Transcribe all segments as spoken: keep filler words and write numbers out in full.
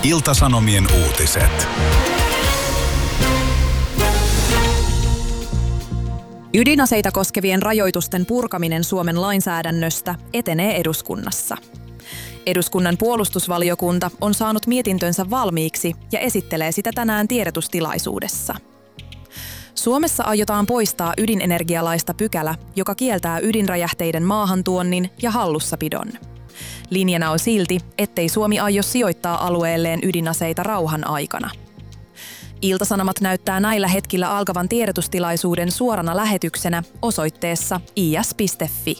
Ilta-Sanomien uutiset. Ydinaseita koskevien rajoitusten purkaminen Suomen lainsäädännöstä etenee eduskunnassa. Eduskunnan puolustusvaliokunta on saanut mietintönsä valmiiksi ja esittelee sitä tänään tiedotustilaisuudessa. Suomessa aiotaan poistaa ydinenergialaista pykälä, joka kieltää ydinräjähteiden maahantuonnin ja hallussapidon. Linjana on silti, ettei Suomi aio sijoittaa alueelleen ydinaseita rauhan aikana. Ilta-Sanomat näyttää näillä hetkillä alkavan tiedotustilaisuuden suorana lähetyksenä osoitteessa i s piste f i.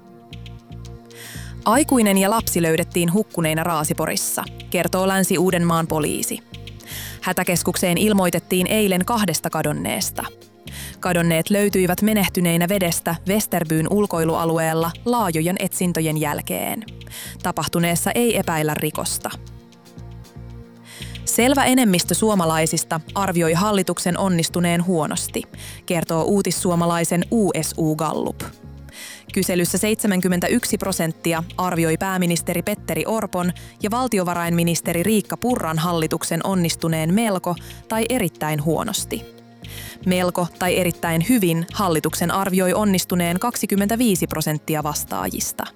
Aikuinen ja lapsi löydettiin hukkuneina Raasiporissa, kertoo Länsi-Uudenmaan poliisi. Hätäkeskukseen ilmoitettiin eilen kahdesta kadonneesta. Kadonneet löytyivät menehtyneinä vedestä Vesterbyn ulkoilualueella laajojen etsintöjen jälkeen. Tapahtuneessa ei epäillä rikosta. Selvä enemmistö suomalaisista arvioi hallituksen onnistuneen huonosti, kertoo uutissuomalaisen U S U-gallup. Kyselyssä seitsemänkymmentäyksi prosenttia arvioi pääministeri Petteri Orpon ja valtiovarainministeri Riikka Purran hallituksen onnistuneen melko tai erittäin huonosti. Melko tai erittäin hyvin hallituksen arvioi onnistuneen kaksikymmentäviisi prosenttia vastaajista.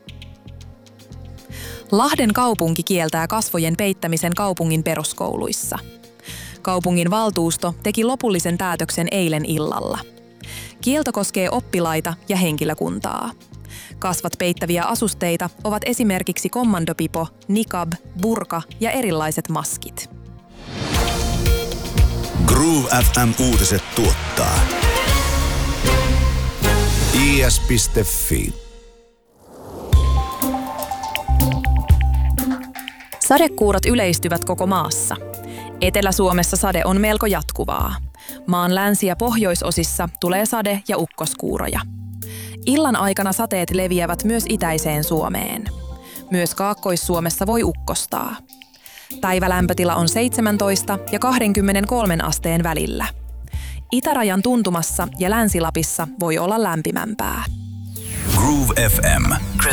Lahden kaupunki kieltää kasvojen peittämisen kaupungin peruskouluissa. Kaupungin valtuusto teki lopullisen päätöksen eilen illalla. Kielto koskee oppilaita ja henkilökuntaa. Kasvat peittäviä asusteita ovat esimerkiksi kommandopipo, niqab, burka ja erilaiset maskit. Groove F M-uutiset tuottaa i s piste f i. Sadekuurat yleistyvät koko maassa. Etelä-Suomessa sade on melko jatkuvaa. Maan länsi- ja pohjoisosissa tulee sade- ja ukkoskuuroja. Illan aikana sateet leviävät myös itäiseen Suomeen. Myös Kaakkois-Suomessa voi ukkostaa. Päivälämpötila on seitsemäntoista ja kaksikymmentäkolme asteen välillä. Itärajan tuntumassa ja Länsi-Lapissa voi olla lämpimämpää. Groove F M.